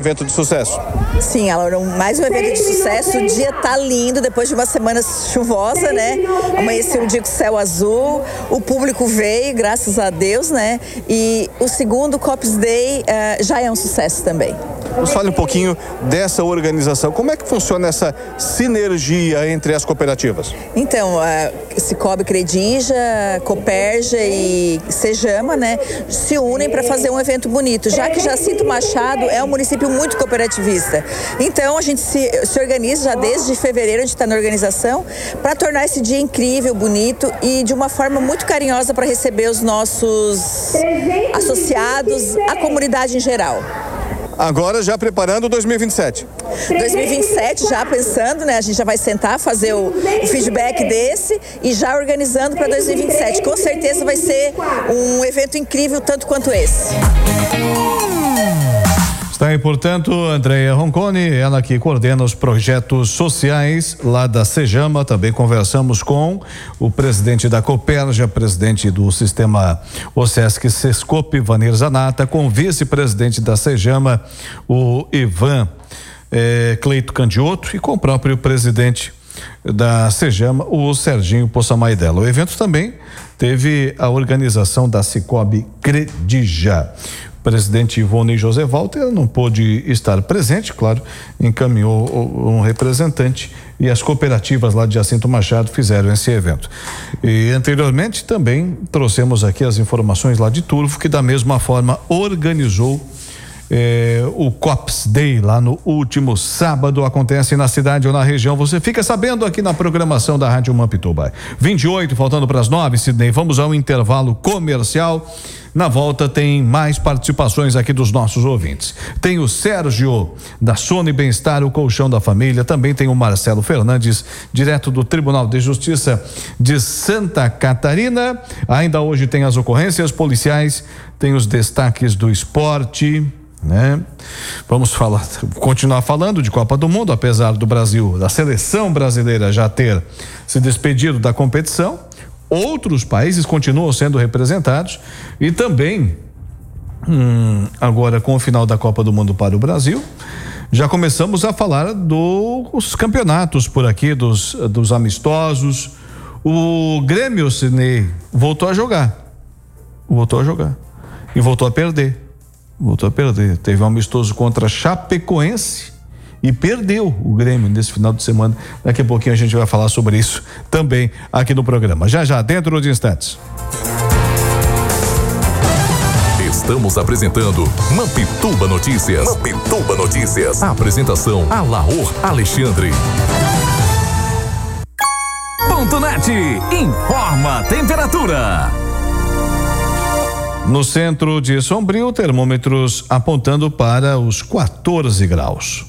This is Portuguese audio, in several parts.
evento de sucesso. Sim, Alauro, mais um evento de sucesso. O dia tá lindo, depois de uma semana chuvosa, né? Amanheceu um dia com céu azul, o público veio, graças a Deus, né? E o segundo Cops Day já é um sucesso também. Nos fale um pouquinho dessa organização. Como é que funciona essa sinergia entre as cooperativas? Então, Cicobi Credija, Cooperja e Sejama, né, se unem para fazer um evento bonito, já que Jacinto Machado é um município muito cooperativista. Então, a gente se organiza já desde fevereiro, a gente está na organização, para tornar esse dia incrível, bonito e de uma forma muito carinhosa para receber os nossos associados, a comunidade em geral. Agora já preparando 2027. 2027 já pensando, né? A gente já vai sentar, fazer o feedback desse e já organizando para 2027. Com certeza vai ser um evento incrível, tanto quanto esse. Está aí, portanto, Andréia Ronconi, ela que coordena os projetos sociais lá da Sejama. Também conversamos com o presidente da Cooperja, presidente do sistema OSESC Sescope, Vanir Zanata, com o vice-presidente da Sejama, o Ivan Cleito Candioto, e com o próprio presidente da Sejama, o Serginho Poçamaidela. O evento também teve a organização da Cicobi Credija. O presidente Ivone José Walter não pôde estar presente, claro, encaminhou um representante e as cooperativas lá de Jacinto Machado fizeram esse evento. E anteriormente também trouxemos aqui as informações lá de Turvo, que da mesma forma organizou o Cops Day lá no último sábado. Acontece na cidade ou na região, você fica sabendo aqui na programação da Rádio Mampituba. 28, faltando para as 9, Sidney, vamos ao intervalo comercial. Na volta tem mais participações aqui dos nossos ouvintes. Tem o Sérgio da Sono e Bem-Estar, o colchão da família. Também tem o Marcelo Fernandes, direto do Tribunal de Justiça de Santa Catarina. Ainda hoje tem as ocorrências policiais, tem os destaques do esporte, né? Vamos continuar falando de Copa do Mundo, apesar do Brasil, da seleção brasileira já ter se despedido da competição. Outros países continuam sendo representados e também agora com o final da Copa do Mundo para o Brasil, já começamos a falar dos campeonatos por aqui, dos amistosos. O Grêmio, Sidney, voltou a jogar e voltou a perder. Teve um amistoso contra Chapecoense e perdeu o Grêmio nesse final de semana. Daqui a pouquinho a gente vai falar sobre isso também aqui no programa. Já, dentro de instantes. Estamos apresentando Mampituba Notícias. Mampituba Notícias. A apresentação Alaor Alexandre. .net informa a temperatura. No centro de Sombrio, termômetros apontando para os 14 graus.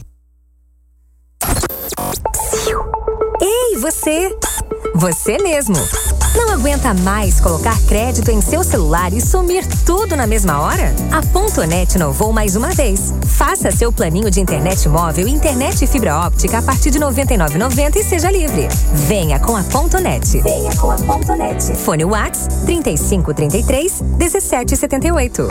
Ei, você mesmo. Não aguenta mais colocar crédito em seu celular e sumir tudo na mesma hora? A .net inovou mais uma vez. Faça seu planinho de internet móvel e internet fibra óptica a partir de R$ 99,90 e seja livre. Venha com a .net. Fone Whats 3533 1778.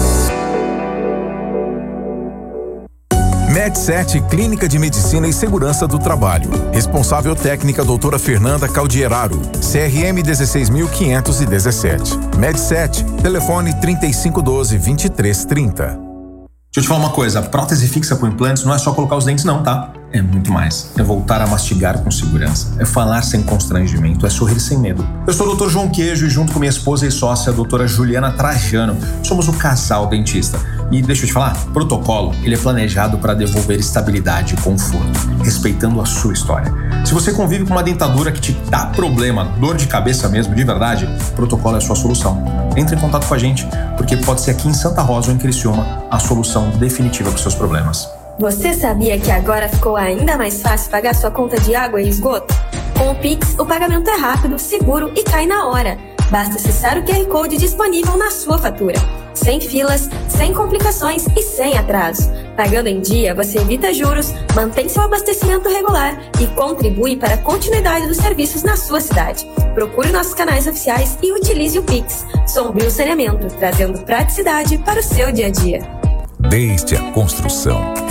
Med7 Clínica de Medicina e Segurança do Trabalho. Responsável técnica doutora Fernanda Caldieraro. CRM 16.517. Med7, telefone 3512-2330. Deixa eu te falar uma coisa, a prótese fixa com implantes não é só colocar os dentes não, tá? É muito mais. É voltar a mastigar com segurança. É falar sem constrangimento. É sorrir sem medo. Eu sou o Dr. João Queijo e junto com minha esposa e sócia, a doutora Juliana Trajano, somos o casal dentista. E deixa eu te falar, protocolo, ele é planejado para devolver estabilidade e conforto, respeitando a sua história. Se você convive com uma dentadura que te dá problema, dor de cabeça mesmo, de verdade, protocolo é a sua solução. Entre em contato com a gente, porque pode ser aqui em Santa Rosa ou em Criciúma a solução definitiva para os seus problemas. Você sabia que agora ficou ainda mais fácil pagar sua conta de água e esgoto? Com o Pix, o pagamento é rápido, seguro e cai na hora. Basta acessar o QR Code disponível na sua fatura. Sem filas, sem complicações e sem atraso. Pagando em dia, você evita juros, mantém seu abastecimento regular e contribui para a continuidade dos serviços na sua cidade. Procure nossos canais oficiais e utilize o Pix. Sombrio Saneamento, trazendo praticidade para o seu dia a dia. Desde a construção,